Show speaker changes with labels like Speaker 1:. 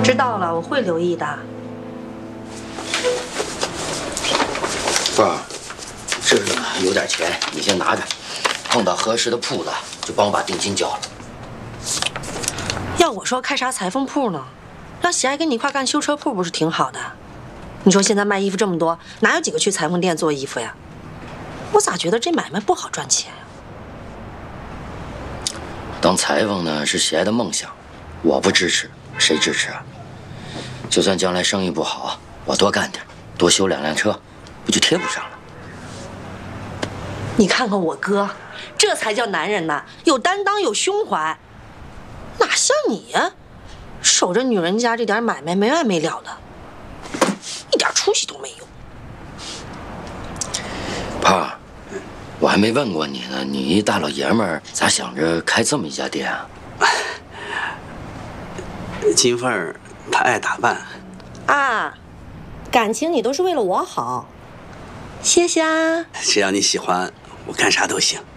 Speaker 1: 知道了，我会留意的。
Speaker 2: 爸，这有点钱，你先拿着，碰到合适的铺子就帮我把定金交了。
Speaker 1: 要我说，开啥裁缝铺呢？让喜爱跟你一块干修车铺不是挺好的？你说现在卖衣服这么多，哪有几个去裁缝店做衣服呀？我咋觉得这买卖不好赚钱呀？
Speaker 2: 当裁缝呢是喜爱的梦想，我不支持，谁支持啊？就算将来生意不好，我多干点，多修2辆车，不就贴补上了？
Speaker 1: 你看看我哥，这才叫男人呐，有担当，有胸怀，哪像你呀，守着女人家这点买卖没完没了的，一点出息都没有。
Speaker 2: 爸，我还没问过你呢，你一大老爷们儿咋想着开这么一家店啊？
Speaker 3: 金凤儿她爱打扮
Speaker 1: 啊，感情你都是为了我好，谢谢啊。
Speaker 3: 只要你喜欢，我干啥都行。